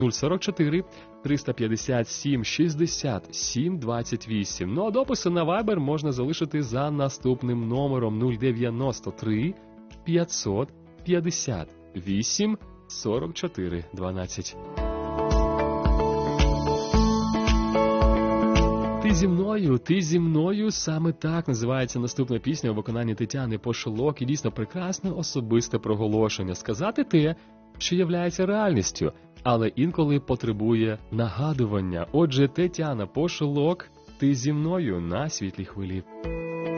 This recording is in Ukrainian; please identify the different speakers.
Speaker 1: 044 357 67 28. Ну а дописи на Viber можна залишити за наступним номером 093 558 44 12. Ти зі мною, саме так називається наступна пісня у виконанні Тетяни Пошилок, і дійсно прекрасне особисте проголошення. Сказати те, що являється реальністю, але інколи потребує нагадування. Отже, Тетяна Пошилок, ти зі мною на світлій хвилі.